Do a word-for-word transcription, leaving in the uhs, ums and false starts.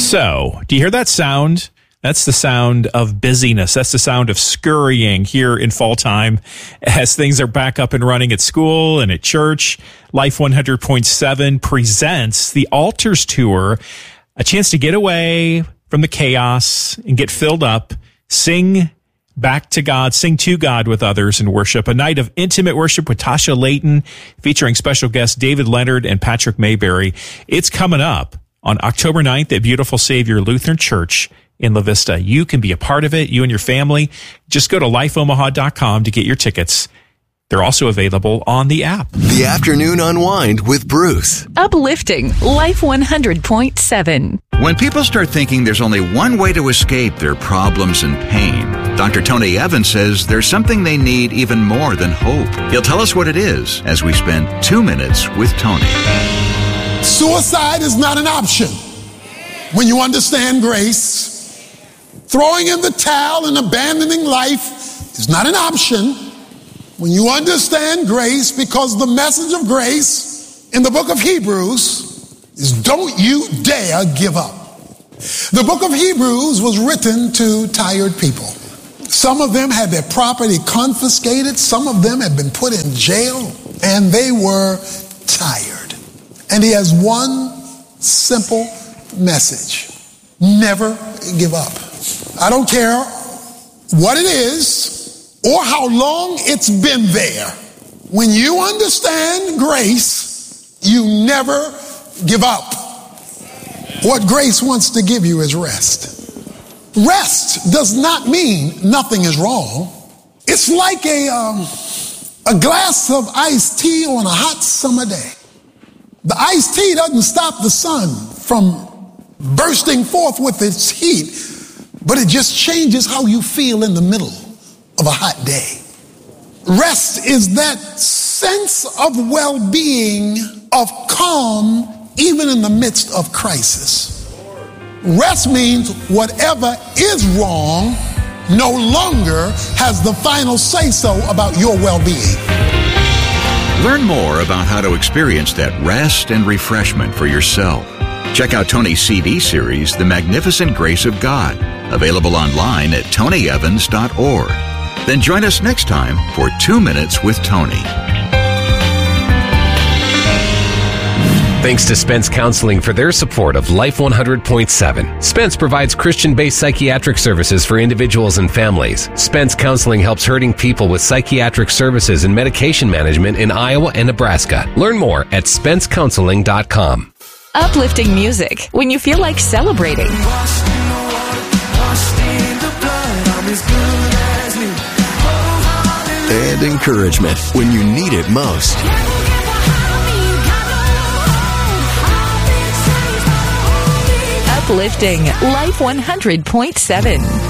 So, do you hear that sound? That's the sound of busyness. That's the sound of scurrying here in fall time as things are back up and running at school and at church. Life one hundred point seven presents the Altars Tour, a chance to get away from the chaos and get filled up, sing back to God, sing to God with others and worship. A night of intimate worship with Tasha Layton, featuring special guests David Leonard and Patrick Mayberry. It's coming up on October ninth at Beautiful Savior Lutheran Church in La Vista. You can be a part of it, you and your family. Just go to life omaha dot com to get your tickets. They're also available on the app. The Afternoon Unwind with Bruce. Uplifting Life one hundred point seven. When people start thinking there's only one way to escape their problems and pain, Doctor Tony Evans says there's something they need even more than hope. He'll tell us what it is as we spend two minutes with Tony. Suicide is not an option when you understand grace. Throwing in the towel and abandoning life is not an option when you understand grace, because the message of grace in the book of Hebrews is don't you dare give up. The book of Hebrews was written to tired people. Some of them had their property confiscated. Some of them had been put in jail, and they were tired. And he has one simple message: never give up. I don't care what it is or how long it's been there. When you understand grace, you never give up. What grace wants to give you is rest. Rest does not mean nothing is wrong. It's like a, um, a glass of iced tea on a hot summer day. The iced tea doesn't stop the sun from bursting forth with its heat, but it just changes how you feel in the middle of a hot day. Rest is that sense of well-being, of calm, even in the midst of crisis. Rest means whatever is wrong no longer has the final say-so about your well-being. Learn more about how to experience that rest and refreshment for yourself. Check out Tony's C D series, The Magnificent Grace of God, available online at tony evans dot org. Then join us next time for Two Minutes with Tony. Thanks to Spence Counseling for their support of Life one hundred point seven. Spence provides Christian-based psychiatric services for individuals and families. Spence Counseling helps hurting people with psychiatric services and medication management in Iowa and Nebraska. Learn more at spence counseling dot com. Uplifting music when you feel like celebrating. And encouragement when you need it most. Uplifting Life one hundred point seven.